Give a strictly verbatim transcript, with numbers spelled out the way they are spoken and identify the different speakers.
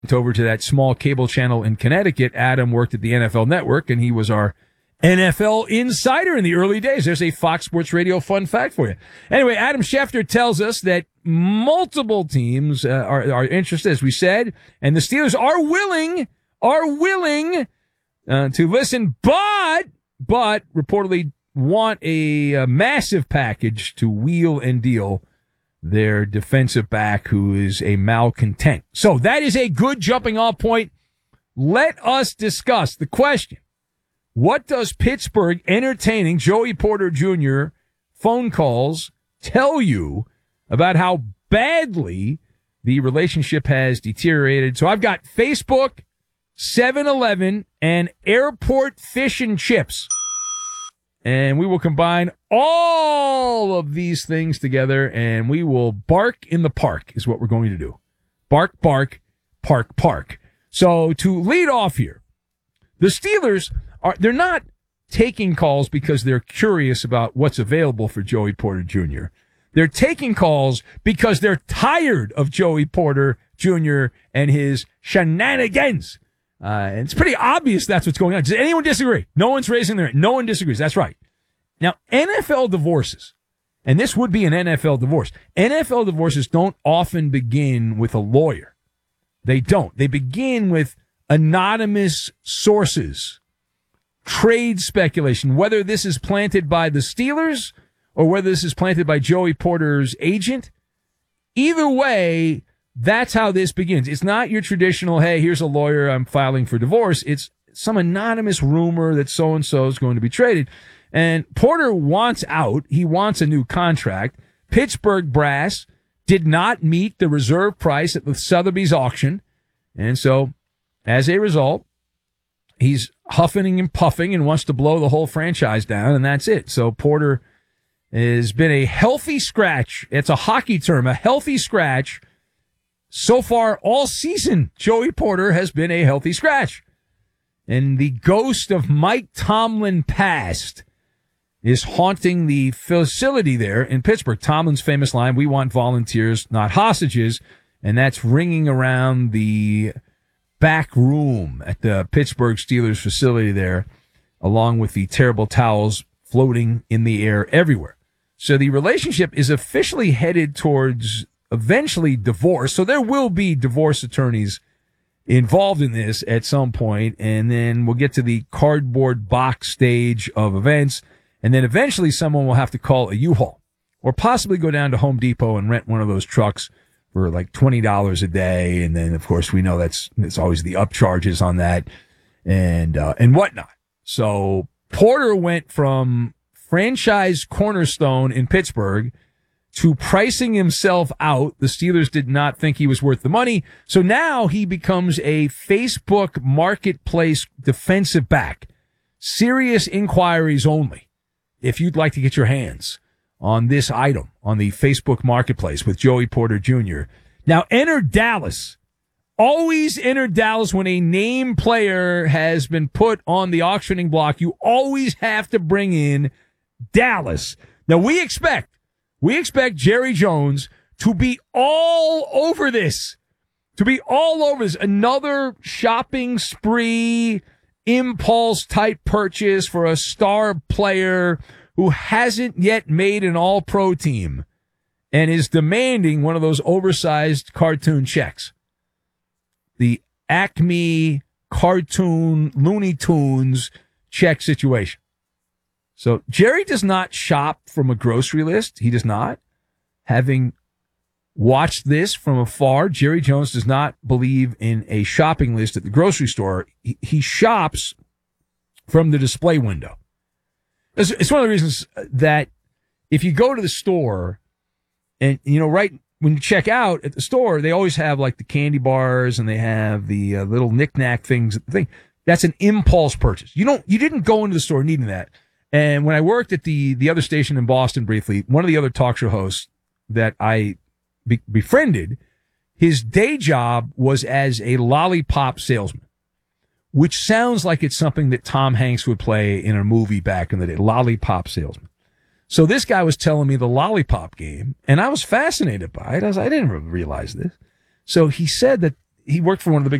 Speaker 1: over to that small cable channel in Connecticut. Adam worked at the N F L Network, and he was our N F L insider in the early days. There's a Fox Sports Radio fun fact for you. Anyway, Adam Schefter tells us that multiple teams uh, are, are interested, as we said, and the Steelers are willing, are willing uh, to listen, but, but reportedly want a, a massive package to wheel and deal their defensive back who is a malcontent. So that is a good jumping off point. Let us discuss the question. What does Pittsburgh entertaining Joey Porter Junior phone calls tell you about how badly the relationship has deteriorated? So I've got Facebook, seven eleven, and Airport Fish and Chips. And we will combine all of these things together, and we will bark in the park is what we're going to do. Bark, bark, park, park. So to lead off here, the Steelers are, they're not taking calls because they're curious about what's available for Joey Porter Junior They're taking calls because they're tired of Joey Porter Junior and his shenanigans. Uh, and it's pretty obvious that's what's going on. Does anyone disagree? No one's raising their hand. No one disagrees. That's right. Now, N F L divorces, and this would be an N F L divorce. N F L divorces don't often begin with a lawyer. They don't. They begin with anonymous sources, trade speculation, whether this is planted by the Steelers or whether this is planted by Joey Porter's agent. Either way, that's how this begins. It's not your traditional, hey, here's a lawyer, I'm filing for divorce. It's some anonymous rumor that so-and-so is going to be traded. And Porter wants out. He wants a new contract. Pittsburgh brass did not meet the reserve price at the Sotheby's auction. And so, as a result, he's huffing and puffing and wants to blow the whole franchise down, and that's it. So Porter has been a healthy scratch. It's a hockey term, a healthy scratch. So far, all season, Joey Porter has been a healthy scratch. And the ghost of Mike Tomlin past is haunting the facility there in Pittsburgh. Tomlin's famous line, we want volunteers, not hostages. And that's ringing around the back room at the Pittsburgh Steelers facility there, along with the terrible towels floating in the air everywhere. So the relationship is officially headed towards eventually divorce. So there will be divorce attorneys involved in this at some point, and then we'll get to the cardboard box stage of events, and then eventually someone will have to call a U-Haul or possibly go down to Home Depot and rent one of those trucks for like twenty dollars a day. And then, of course, we know that's, it's always the upcharges on that and, uh, and whatnot. So Porter went from franchise cornerstone in Pittsburgh to pricing himself out. The Steelers did not think he was worth the money. So now he becomes a Facebook marketplace defensive back. Serious inquiries only. If you'd like to get your hands on this item on the Facebook marketplace with Joey Porter Junior Now enter Dallas. Always enter Dallas when a name player has been put on the auctioning block. You always have to bring in Dallas. Now we expect We expect Jerry Jones to be all over this, to be all over this. Another shopping spree, impulse type purchase for a star player who hasn't yet made an all-pro team and is demanding one of those oversized cartoon checks. The Acme cartoon Looney Tunes check situation. So Jerry does not shop from a grocery list. He does not. Having watched this from afar, Jerry Jones does not believe in a shopping list at the grocery store. He, he shops from the display window. It's, it's one of the reasons that if you go to the store and, you know, right when you check out at the store, they always have like the candy bars and they have the uh, little knick-knack things. Thing. That's an impulse purchase. You don't, you didn't go into the store needing that. And when I worked at the, the other station in Boston briefly, one of the other talk show hosts that I be, befriended, his day job was as a lollipop salesman, which sounds like it's something that Tom Hanks would play in a movie back in the day, lollipop salesman. So this guy was telling me the lollipop game, and I was fascinated by it. I, was, I didn't realize this. So he said that he worked for one of the big